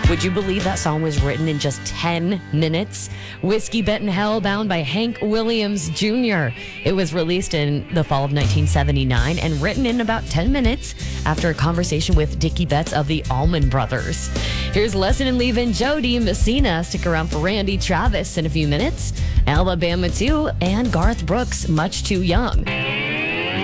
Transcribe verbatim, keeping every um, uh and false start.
Would you believe that song was written in just ten minutes? Whiskey Bitten Hellbound by Hank Williams Junior It was released in the fall of nineteen seventy-nine and written in about ten minutes after a conversation with Dickie Betts of the Allman Brothers. Here's Lesson in Leaving Jody Messina. Stick around for Randy Travis in a few minutes. Alabama two and Garth Brooks, Much Too Young.